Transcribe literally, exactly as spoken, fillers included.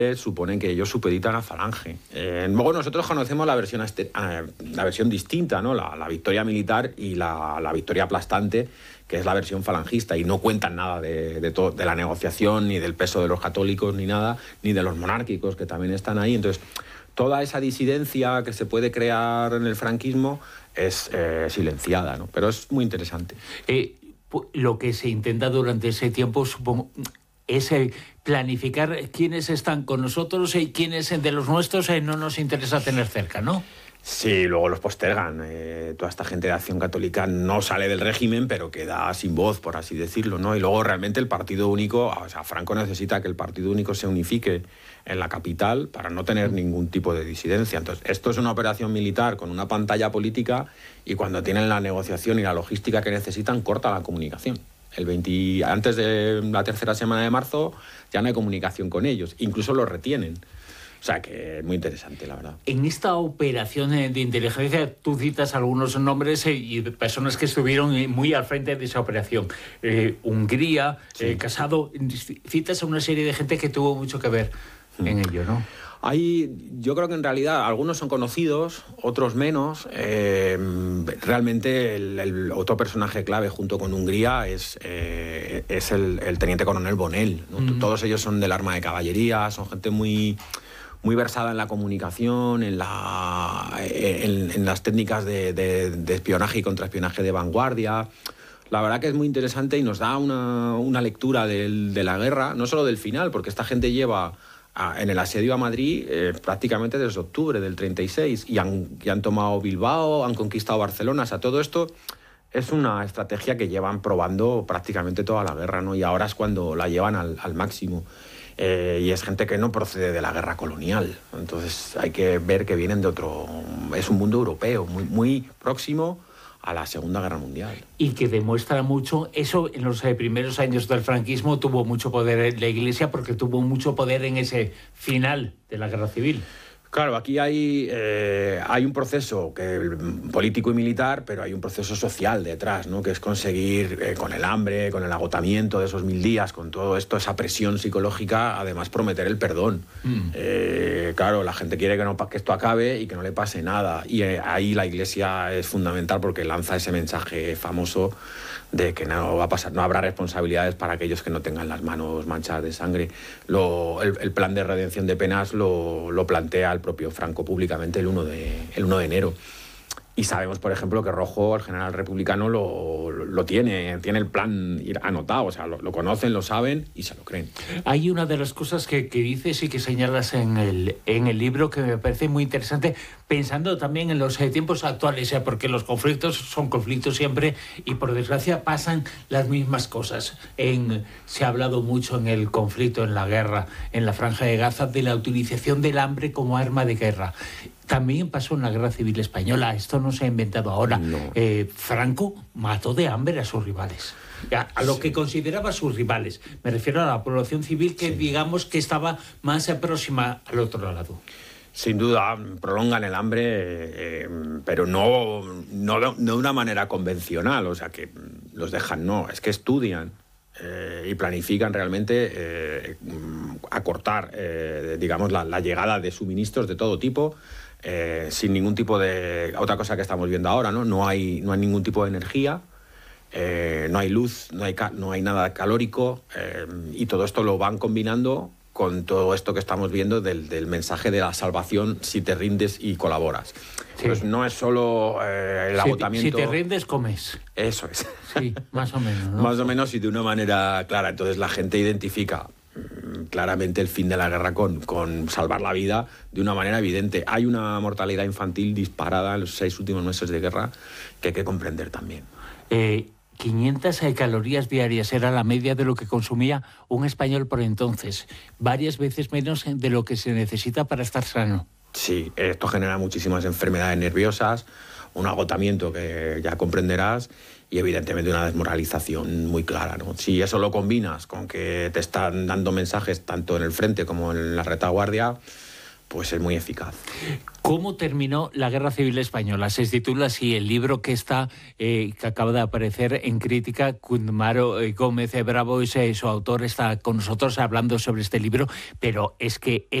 suponen que ellos supeditan a Falange. Eh, luego nosotros conocemos la versión, este, eh, la versión distinta, ¿no? La, la victoria militar y la, la victoria aplastante, que es la versión falangista, y no cuentan nada de, de, to, de la negociación, ni del peso de los católicos, ni nada, ni de los monárquicos, que también están ahí. Entonces, toda esa disidencia que se puede crear en el franquismo es eh, silenciada, ¿no? Pero es muy interesante. Eh, lo que se intenta durante ese tiempo, supongo, es eh, planificar quiénes están con nosotros y quiénes de los nuestros eh, no nos interesa tener cerca, ¿no? Sí, luego los postergan. Eh, toda esta gente de Acción Católica no sale del régimen, pero queda sin voz, por así decirlo, ¿no? Y luego realmente el partido único, o sea, Franco necesita que el partido único se unifique en la capital para no tener ningún tipo de disidencia. Entonces, esto es una operación militar con una pantalla política, y cuando tienen la negociación y la logística que necesitan, corta la comunicación. El veinte, antes de la tercera semana de marzo ya no hay comunicación con ellos, incluso los retienen. O sea que es muy interesante, la verdad. En esta operación de inteligencia, tú citas algunos nombres y personas que estuvieron muy al frente de esa operación. Eh, Hungría, sí. eh, Casado, citas a una serie de gente que tuvo mucho que ver mm. en ello, ¿no? Hay, yo creo que en realidad algunos son conocidos, otros menos. Eh, realmente el, el otro personaje clave junto con Hungría es, eh, es el, el teniente coronel Bonell, ¿no? Mm. Todos ellos son del arma de caballería, son gente muy... muy versada en la comunicación, en, la, en, en las técnicas de, de, de espionaje y contraespionaje de vanguardia. La verdad que es muy interesante y nos da una, una lectura del, de la guerra, no solo del final, porque esta gente lleva a, en el asedio a Madrid eh, prácticamente desde octubre del treinta y seis, y han, y han tomado Bilbao, han conquistado Barcelona. O sea, todo esto es una estrategia que llevan probando prácticamente toda la guerra, ¿no? Y ahora es cuando la llevan al, al máximo. Eh, y es gente que no procede de la guerra colonial. Entonces hay que ver que vienen de otro... Es un mundo europeo, muy, muy próximo a la Segunda Guerra Mundial. Y que demuestra mucho, eso en los eh, primeros años del franquismo tuvo mucho poder la Iglesia, porque tuvo mucho poder en ese final de la Guerra Civil. Claro, aquí hay, eh, hay un proceso que, político y militar, pero hay un proceso social detrás, ¿no? Que es conseguir, eh, con el hambre, con el agotamiento de esos mil días, con todo esto, esa presión psicológica, además prometer el perdón. Mm. Eh, claro, la gente quiere que, no, que esto acabe y que no le pase nada. Y eh, ahí la Iglesia es fundamental, porque lanza ese mensaje famoso de que no va a pasar, no habrá responsabilidades para aquellos que no tengan las manos manchadas de sangre. Lo, el, el plan de redención de penas lo, lo plantea el propio Franco públicamente el uno de enero. Y sabemos, por ejemplo, que Rojo, el general republicano, lo, lo tiene, tiene el plan anotado, o sea, lo, lo conocen, lo saben y se lo creen. Hay una de las cosas que, que dices y que señalas en el, en el libro que me parece muy interesante, pensando también en los eh, tiempos actuales, eh, porque los conflictos son conflictos siempre y por desgracia pasan las mismas cosas. En, se ha hablado mucho en el conflicto, en la guerra, en la Franja de Gaza, de la utilización del hambre como arma de guerra. También pasó en la Guerra Civil Española, esto no se ha inventado ahora. No. Eh, Franco mató de hambre a sus rivales, a, a lo sí. que consideraba sus rivales. Me refiero a la población civil que, sí. digamos, que estaba más próxima al otro lado. Sin duda, prolongan el hambre, eh, pero no, no, no de una manera convencional, o sea, que los dejan, no, es que estudian. Eh, y planifican realmente eh, acortar, eh, digamos, la, la llegada de suministros de todo tipo, eh, sin ningún tipo de... Otra cosa que estamos viendo ahora, ¿no? No hay, no hay ningún tipo de energía, eh, no hay luz, no hay, no hay nada calórico, eh, y todo esto lo van combinando con todo esto que estamos viendo del, del mensaje de la salvación si te rindes y colaboras. Sí. Pues no es solo eh, el si, agotamiento... Si te rindes, comes. Eso es. Sí, más o menos, ¿no? Más o menos y de una manera clara. Entonces la gente identifica mmm, claramente el fin de la guerra con, con salvar la vida de una manera evidente. Hay una mortalidad infantil disparada en los seis últimos meses de guerra que hay que comprender también. Eh... quinientas calorías diarias era la media de lo que consumía un español por entonces, varias veces menos de lo que se necesita para estar sano. Sí, esto genera muchísimas enfermedades nerviosas, un agotamiento que ya comprenderás y evidentemente una desmoralización muy clara, ¿no? Si eso lo combinas con que te están dando mensajes tanto en el frente como en la retaguardia, pues es muy eficaz. ¿Cómo terminó la Guerra Civil Española? Se titula así el libro que está eh, que acaba de aparecer en Crítica. Kundmaro Gómez Bravo es eh, su autor, está con nosotros hablando sobre este libro, pero es que